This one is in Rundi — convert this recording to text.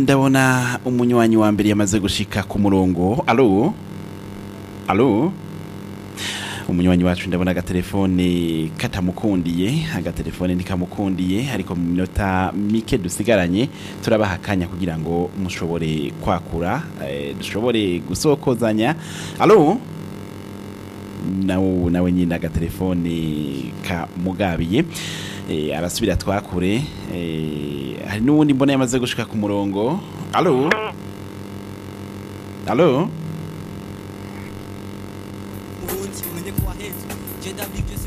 ndabona umunywanyi wa mbere yamaze gushika ku murongo. Alo alo, umunywanyi wacu ndabona agatelefone katamukundiye, agatelefone ntikamukundiye, ariko mu minota mike dusigaranye turabaha akanya kugira ngo mushobore kwakura, dushobore gusokozanya. Alo, nawe nyine agatelefone kamugabiye, arasubira twakure. Hari n'uwundi mbona yamaze gushika ku murongo. Alo alo,